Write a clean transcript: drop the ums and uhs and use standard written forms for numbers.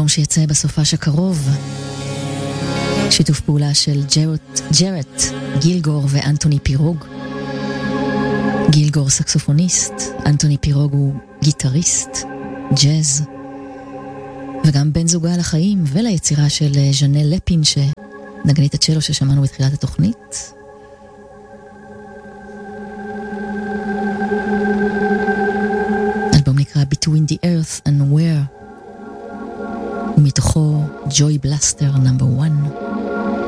שיצא בסופש הקרוב. שיתוף פעולה של ג'רט גילגור ואנטוני פירוג. גילגור סקסופוניסט, אנטוני פירוג הוא גיטריסט, ג'אז, וגם בן זוגה לחיים וליצירה של ז'נל לפין, שנגנית הצ'לו ששמענו בתחילת התוכנית. אלבום נקרא Between the Earth and Where, ומתוכו Joy Blaster No. 1.